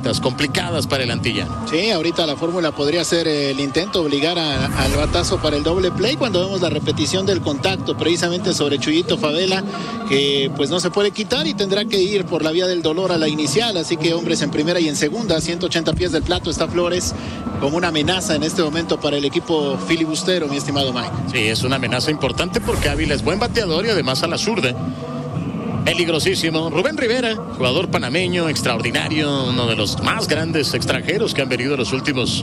altas, complicadas para el antillano. Sí, ahorita la fórmula podría ser el intento, obligar al batazo para el doble play cuando vemos la repetición del contacto precisamente sobre Chuyito Favela, que pues no se puede quitar y tendrá que ir por la vía del dolor a la inicial, así que hombres en primera y en segunda, 180 pies del plato está Flores como una amenaza en este momento para el equipo filibustero, mi estimado Mike. Sí, es una amenaza importante porque Ávila es buen bateador y además a la zurda. Peligrosísimo. Rubén Rivera, jugador panameño, extraordinario, uno de los más grandes extranjeros que han venido los últimos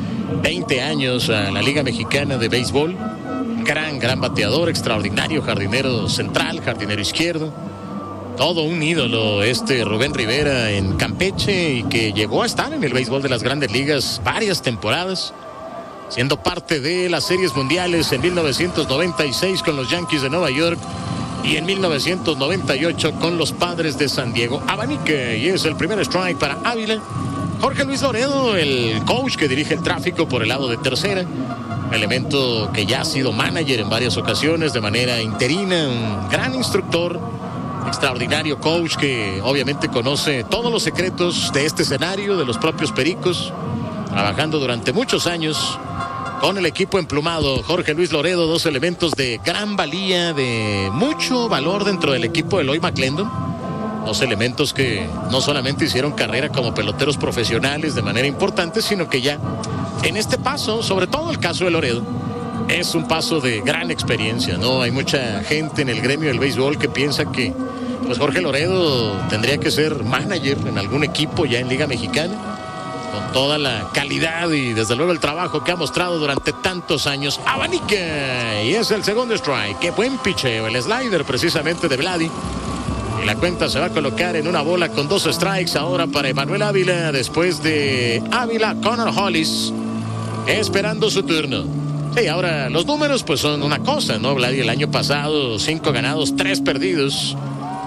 20 años a la Liga Mexicana de Béisbol. Gran bateador, extraordinario, jardinero central, jardinero izquierdo. Todo un ídolo Rubén Rivera en Campeche y que llegó a estar en el béisbol de las grandes ligas varias temporadas, siendo parte de las series mundiales en 1996 con los Yankees de Nueva York y en 1998 con los Padres de San Diego. Abanique y es el primer strike para Ávila. Jorge Luis Loredo, el coach que dirige el tráfico por el lado de tercera, elemento que ya ha sido manager en varias ocasiones de manera interina, un gran instructor, extraordinario coach que obviamente conoce todos los secretos de este escenario, de los propios Pericos, trabajando durante muchos años con el equipo emplumado. Jorge Luis Loredo, dos elementos de gran valía, de mucho valor dentro del equipo de Eloy McClendon. Dos elementos que no solamente hicieron carrera como peloteros profesionales de manera importante, sino que ya en este paso, sobre todo el caso de Loredo, es un paso de gran experiencia, ¿no? Hay mucha gente en el gremio del béisbol que piensa que pues Jorge Loredo tendría que ser manager en algún equipo ya en Liga Mexicana, con toda la calidad y desde luego el trabajo que ha mostrado durante tantos años. Abanique y es el segundo strike. Qué buen picheo, el slider precisamente de Vladi. Y la cuenta se va a colocar en una bola con 2 strikes ahora para Emanuel Ávila, después de Ávila, Connor Hollis esperando su turno. Sí, ahora los números pues son una cosa, ¿no? Vladi el año pasado 5 ganados, 3 perdidos,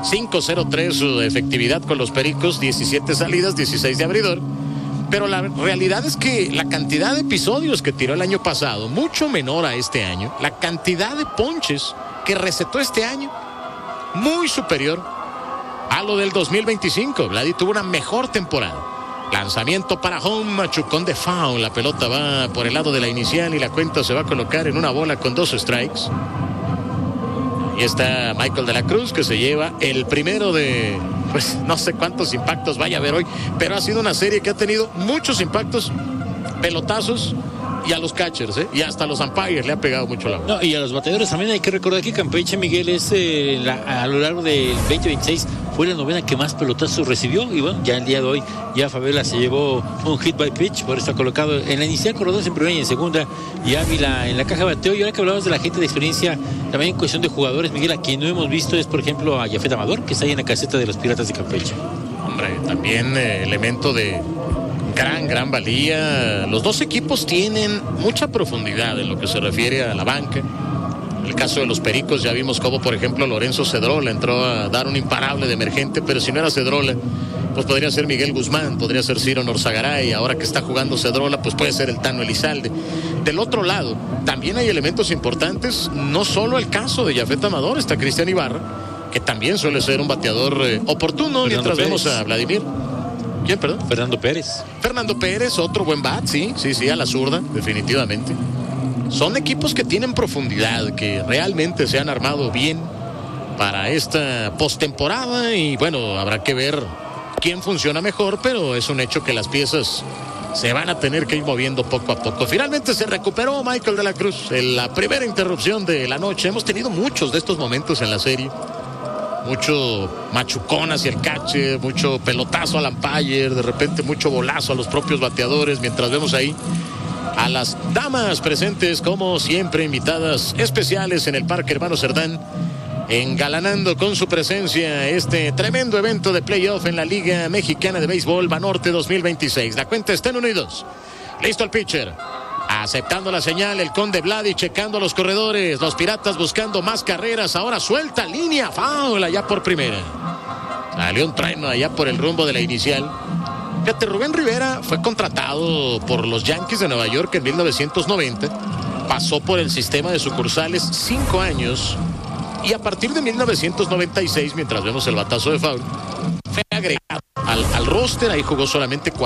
5.03 su efectividad con los Pericos, 17 salidas, 16 de abridor. Pero la realidad es que la cantidad de episodios que tiró el año pasado, mucho menor a este año. La cantidad de ponches que recetó este año, muy superior a lo del 2025. Vladi tuvo una mejor temporada. Lanzamiento para home, machucón de foul. La pelota va por el lado de la inicial y la cuenta se va a colocar en una bola con 2 strikes. Y está Michael de la Cruz, que se lleva el primero de, pues no sé cuántos impactos vaya a haber hoy, pero ha sido una serie que ha tenido muchos impactos, pelotazos, y a los catchers, y hasta a los umpires le ha pegado mucho la bola. No, y a los bateadores también hay que recordar que Campeche, Miguel, es a lo largo del 2026 fue la novena que más pelotazos recibió, y bueno, ya el día de hoy ya Favela se llevó un hit by pitch, por eso está colocado en la inicial, corredores en primera y en segunda, y Ávila en la caja de bateo. Y ahora que hablabas de la gente de experiencia, también en cuestión de jugadores, Miguel, a quien no hemos visto es, por ejemplo, a Jafet Amador, que está ahí en la caseta de los Piratas de Campeche. Hombre, también elemento de gran valía. Los dos equipos tienen mucha profundidad en lo que se refiere a la banca. En el caso de los Pericos ya vimos cómo, por ejemplo, Lorenzo Cedrola entró a dar un imparable de emergente, pero si no era Cedrola, pues podría ser Miguel Guzmán, podría ser Ciro Norzagaray. Ahora que está jugando Cedrola, pues puede ser el Tano Elizalde. Del otro lado, también hay elementos importantes, no solo el caso de Jafet Amador, está Cristian Ibarra, que también suele ser un bateador oportuno, mientras vemos a Vladimir. ¿Quién, perdón? Fernando Pérez, otro buen bat, sí, a la zurda, definitivamente. Son equipos que tienen profundidad, que realmente se han armado bien para esta postemporada y bueno, habrá que ver quién funciona mejor, pero es un hecho que las piezas se van a tener que ir moviendo poco a poco. Finalmente se recuperó Michael de la Cruz en la primera interrupción de la noche. Hemos tenido muchos de estos momentos en la serie. Mucho machucón hacia el catcher, mucho pelotazo al umpire, de repente mucho bolazo a los propios bateadores, mientras vemos ahí a las damas presentes, como siempre, invitadas especiales en el Parque Hermano Cerdán, engalanando con su presencia este tremendo evento de playoff en la Liga Mexicana de Béisbol Banorte 2026. La cuenta está en 1-2. Listo el pitcher. Aceptando la señal, el Conde Vladi checando a los corredores. Los Piratas buscando más carreras. Ahora suelta línea, foul allá por primera. Salió un trueno allá por el rumbo de la inicial. Fíjate, Rubén Rivera fue contratado por los Yankees de Nueva York en 1990. Pasó por el sistema de sucursales 5 años. Y a partir de 1996, mientras vemos el batazo de foul, fue agregado al roster. Ahí jugó solamente 4.